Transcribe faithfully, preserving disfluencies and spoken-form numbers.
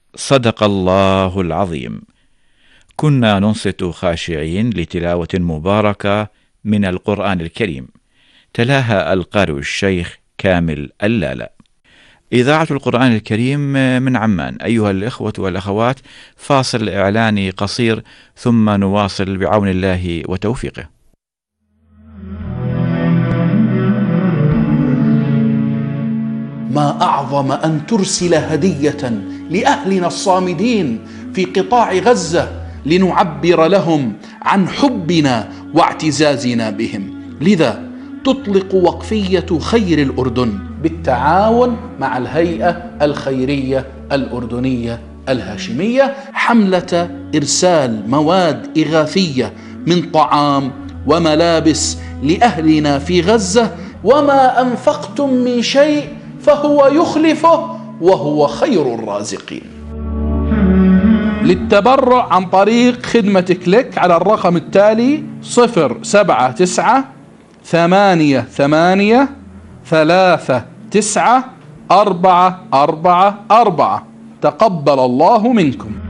صدق الله العظيم. كنا ننصت خاشعين لتلاوة مباركة من القرآن الكريم، تلاها القارئ الشيخ كامل اللالة. إذاعة القرآن الكريم من عمان. أيها الإخوة والأخوات، فاصل إعلاني قصير ثم نواصل بعون الله وتوفيقه. ما أعظم أن ترسل هدية لأهلنا الصامدين في قطاع غزة لنعبر لهم عن حبنا واعتزازنا بهم. لذا تطلق وقفية خير الأردن بالتعاون مع الهيئة الخيرية الأردنية الهاشمية حملة إرسال مواد إغاثية من طعام وملابس لأهلنا في غزة. وما أنفقتم من شيء فهو يخلفه وهو خير الرازقين. للتبرع عن طريق خدمة كليك على الرقم التالي صفر سبعة تسعة ثمانية ثمانية ثلاثة تسعة أربعة أربعة أربعة. تقبل الله منكم.